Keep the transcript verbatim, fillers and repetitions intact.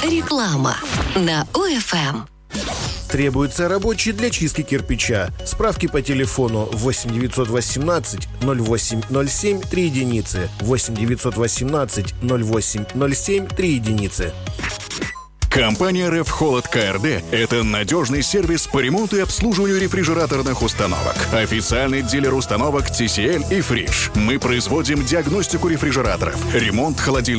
Реклама на ОФМ. Требуется рабочий для чистки кирпича. Справки по телефону восемь девятьсот восемнадцать ноль восемь ноль семь три единицы. восемь девятьсот восемнадцать ноль восемь ноль семь три единицы. Компания РФ Холод КРД – это надежный сервис по ремонту и обслуживанию рефрижераторных установок. Официальный дилер установок ти си эль и Фриш. Мы производим диагностику рефрижераторов, ремонт холодильников,